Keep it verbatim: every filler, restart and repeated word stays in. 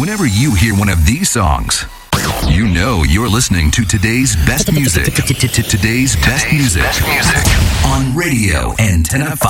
Whenever you hear one of these songs, you know you're listening to today's best music. Today's best music on Radio Antenna five.